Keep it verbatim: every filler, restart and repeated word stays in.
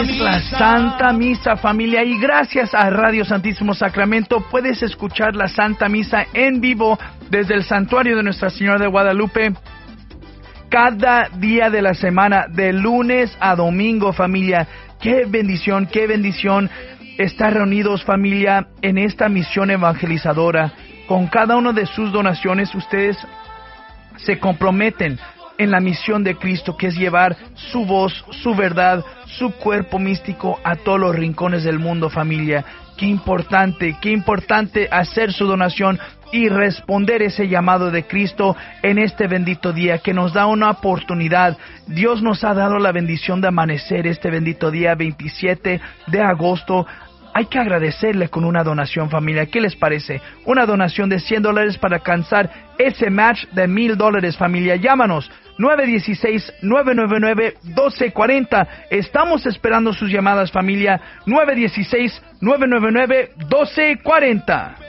Es la Santa Misa, familia, y gracias a Radio Santísimo Sacramento puedes escuchar la Santa Misa en vivo desde el Santuario de Nuestra Señora de Guadalupe cada día de la semana, de lunes a domingo, familia. ¡Qué bendición, qué bendición estar reunidos, familia, en esta misión evangelizadora! Con cada una de sus donaciones, ustedes se comprometen en la misión de Cristo, que es llevar su voz, su verdad, su cuerpo místico a todos los rincones del mundo, familia. Qué importante, qué importante hacer su donación y responder ese llamado de Cristo en este bendito día que nos da una oportunidad. Dios nos ha dado la bendición de amanecer este bendito día veintisiete de agosto. Hay que agradecerle con una donación, familia. ¿Qué les parece? Una donación de cien dólares para alcanzar ese match de mil dólares, familia. Llámanos nueve uno seis, nueve nueve nueve, uno dos cuatro cero. Estamos esperando sus llamadas, familia. nueve uno seis, nueve nueve nueve, uno dos cuatro cero.